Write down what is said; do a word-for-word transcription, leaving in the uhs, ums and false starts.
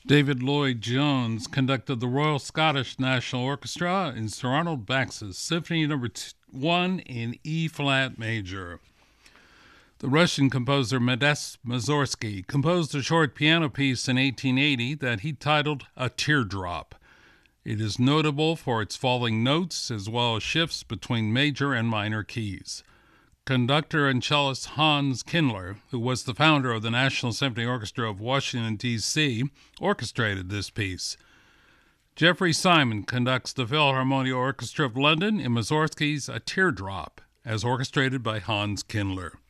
David Lloyd-Jones conducted the Royal Scottish National Orchestra in Sir Arnold Bax's Symphony Number one in E-flat major. The Russian composer Modest Mussorgsky composed a short piano piece in eighteen eighty that he titled A Teardrop. It is notable for its falling notes as well as shifts between major and minor keys. Conductor and cellist Hans Kindler, who was the founder of the National Symphony Orchestra of Washington, D C, orchestrated this piece. Jeffrey Simon conducts the Philharmonia Orchestra of London in Mussorgsky's A Teardrop, as orchestrated by Hans Kindler.